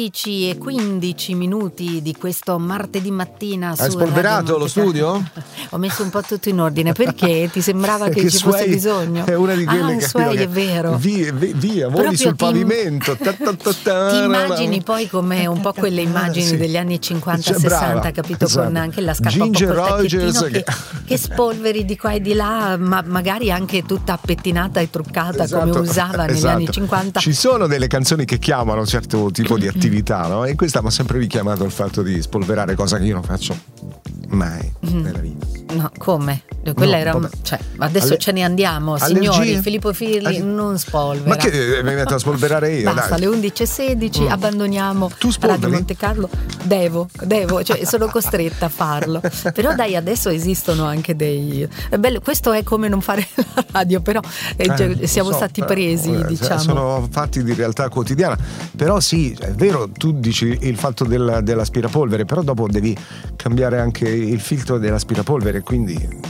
11:15 di questo martedì mattina. Hai spolverato lo studio? Ho messo un po' tutto in ordine, perché ti sembrava che ci fosse bisogno? È una di quelle che è vero. Via, voli sul pavimento. Ti immagini poi come un po' quelle immagini degli anni 50-60, capito? Esatto. Con anche la scarpa Ginger un po' col Rogers che spolveri di qua e di là, ma magari anche tutta pettinata e truccata, come usava negli anni 50. Ci sono delle canzoni che chiamano un certo tipo di attività, no? E questa mi ha sempre richiamato il fatto di spolverare, cosa che io non faccio mai nella vita. No, come? Quella era adesso ce ne andiamo, signori. Filippo Firli non spolvera. Ma che mi metto a spolverare io? Basta, alle 11:16 abbandoniamo Radio Monte Carlo. Devo, cioè sono costretta a farlo. Però dai, adesso esistono anche dei bello, questo è come non fare la radio, però siamo stati presi, diciamo. Sono fatti di realtà quotidiana. Però sì, è vero, tu dici il fatto dell'aspirapolvere, però dopo devi cambiare anche il filtro dell'aspirapolvere, quindi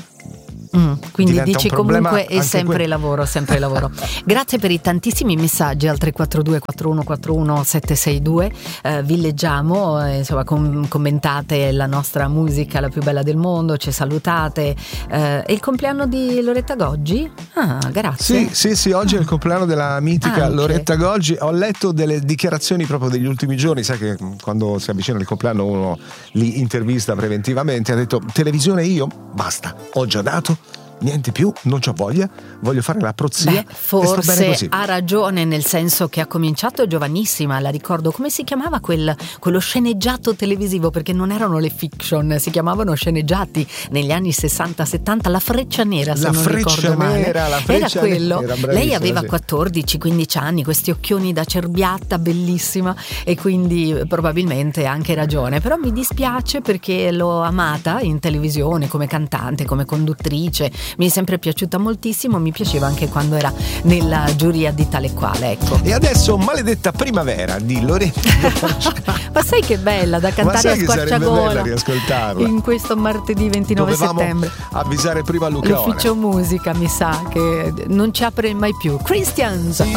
dici comunque è sempre lavoro. Grazie per i tantissimi messaggi al 342 4141 762. Vi leggiamo, insomma, commentate la nostra musica, la più bella del mondo, ci salutate. È il compleanno di Loretta Goggi? Grazie. Sì, oggi è il compleanno della mitica Loretta Goggi. Ho letto delle dichiarazioni proprio degli ultimi giorni, sai che quando si avvicina il compleanno uno li intervista preventivamente. Ha detto: televisione io? Basta, ho già dato, niente più, non c'ho voglia, voglio fare la prozia. Forse ha ragione, nel senso che ha cominciato giovanissima. La ricordo, come si chiamava quello sceneggiato televisivo, perché non erano le fiction, si chiamavano sceneggiati negli anni 60-70, La Freccia Nera, se non ricordo male. Era quello. Lei aveva 14-15 anni, questi occhioni da cerbiatta, bellissima, e quindi probabilmente ha anche ragione. Però mi dispiace, perché l'ho amata in televisione come cantante, come conduttrice. Mi è sempre piaciuta moltissimo, mi piaceva anche quando era nella giuria di Tale e Quale, ecco. E adesso Maledetta Primavera di Loretta. Ma sai che bella da cantare a squarciagola in questo martedì 29 settembre. Avvisare prima Luca. L'ufficio musica mi sa che non ci apre mai più. Christians.